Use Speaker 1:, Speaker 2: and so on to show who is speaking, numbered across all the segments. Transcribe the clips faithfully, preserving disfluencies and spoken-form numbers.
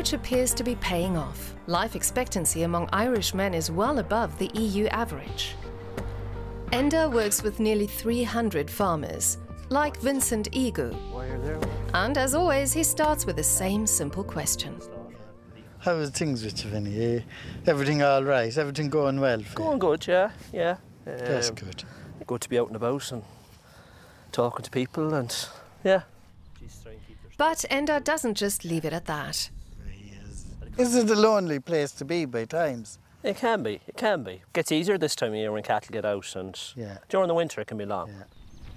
Speaker 1: approach appears to be paying off. Life expectancy among Irish men is well above the E U average. Enda works with nearly three hundred farmers, like Vincent Igu. And as always, he starts with the same simple question.
Speaker 2: How are things with you, Vinny? Eh? Everything all right? Everything going well? For
Speaker 3: going
Speaker 2: you?
Speaker 3: good, yeah, yeah. Um,
Speaker 2: That's good.
Speaker 3: Good to be out and about and talking to people and, yeah.
Speaker 1: But Enda doesn't just leave it at that.
Speaker 2: Is it a lonely place to be by times?
Speaker 3: It can be, it can be. It gets easier this time of year when cattle get out, and
Speaker 2: yeah.
Speaker 3: during the winter it can be long.
Speaker 2: Yeah.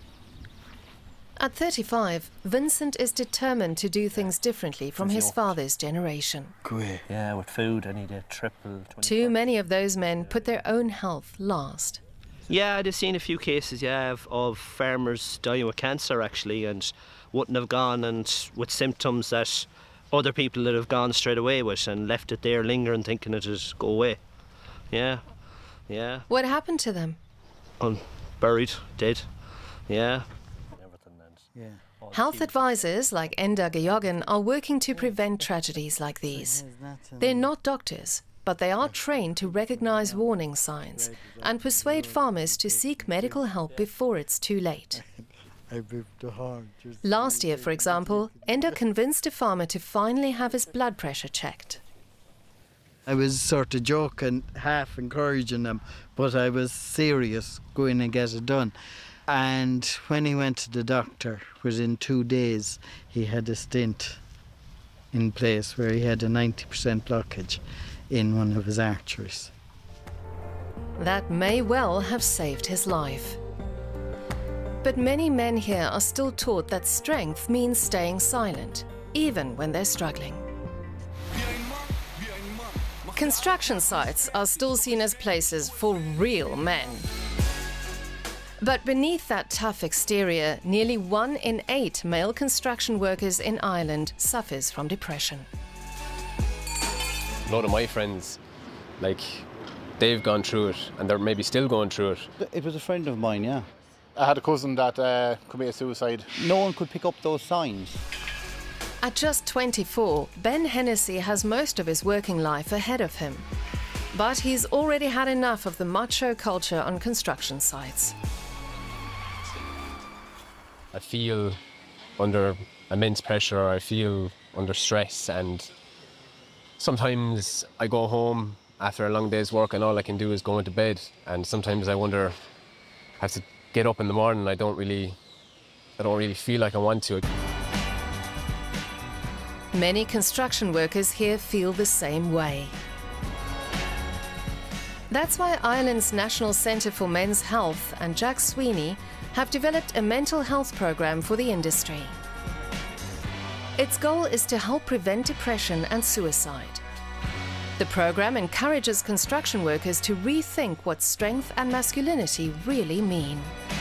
Speaker 1: At thirty-five, Vincent is determined to do things differently from his father's generation.
Speaker 2: Great.
Speaker 3: Yeah, with food I need a triple.
Speaker 1: Too many of those men put their own health last.
Speaker 3: Yeah, I've seen a few cases, yeah, of, of farmers dying with cancer actually, and wouldn't have gone and with symptoms that other people that have gone straight away with and left it there lingering thinking it would go away. Yeah, yeah.
Speaker 1: What happened to them?
Speaker 3: Unburied, dead, yeah.
Speaker 2: Yeah.
Speaker 1: Health advisors like Enda Geoghegan are working to prevent tragedies like these. They're not doctors, but they are trained to recognize warning signs and persuade farmers to seek medical help before it's too late. Last year, for example, Enda convinced a farmer to finally have his blood pressure checked.
Speaker 2: I was sort of joking, half encouraging them, but I was serious going and get it done. And when he went to the doctor, within two days, he had a stent in place where he had a ninety percent blockage in one of his arteries.
Speaker 1: That may well have saved his life. But many men here are still taught that strength means staying silent, even when they're struggling. Construction sites are still seen as places for real men. But beneath that tough exterior, nearly one in eight male construction workers in Ireland suffers from depression.
Speaker 4: A lot of my friends, like, they've gone through it and they're maybe still going through it.
Speaker 5: It was a friend of mine, yeah.
Speaker 6: I had a cousin that uh, committed suicide.
Speaker 5: No one could pick up those signs.
Speaker 1: At just twenty-four, Ben Hennessy has most of his working life ahead of him. But he's already had enough of the macho culture on construction sites.
Speaker 4: I feel under immense pressure, I feel under stress, and sometimes I go home after a long day's work and all I can do is go into bed, and sometimes I wonder, I have to get up in the morning and I don't really, I don't really feel like I want to.
Speaker 1: Many construction workers here feel the same way. That's why Ireland's National Centre for Men's Health and Jack Sweeney have developed a mental health program for the industry. Its goal is to help prevent depression and suicide. The program encourages construction workers to rethink what strength and masculinity really mean.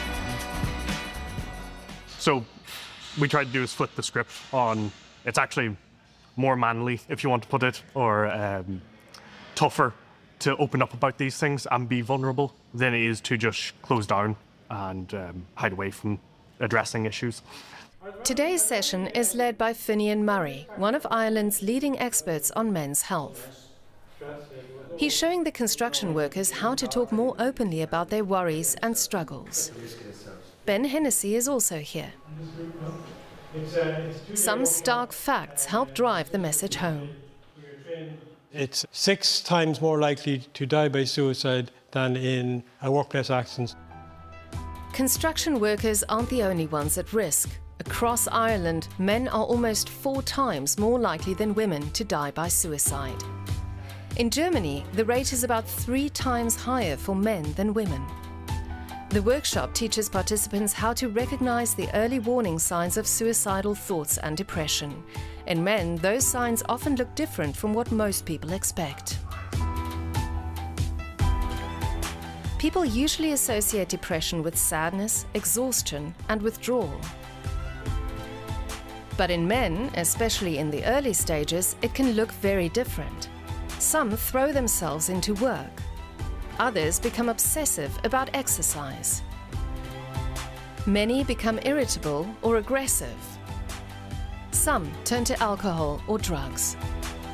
Speaker 7: So we tried to do is flip the script on, it's actually more manly, if you want to put it, or um, tougher to open up about these things and be vulnerable than it is to just close down and um, hide away from addressing issues.
Speaker 1: Today's session is led by Finian Murray, one of Ireland's leading experts on men's health. He's showing the construction workers how to talk more openly about their worries and struggles. Ben Hennessy is also here. Some stark facts help drive the message home.
Speaker 8: It's six times more likely to die by suicide than in a workplace accident.
Speaker 1: Construction workers aren't the only ones at risk. Across Ireland, men are almost four times more likely than women to die by suicide. In Germany, the rate is about three times higher for men than women. The workshop teaches participants how to recognize the early warning signs of suicidal thoughts and depression. In men, those signs often look different from what most people expect. People usually associate depression with sadness, exhaustion, and withdrawal. But in men, especially in the early stages, it can look very different. Some throw themselves into work. Others become obsessive about exercise. Many become irritable or aggressive. Some turn to alcohol or drugs.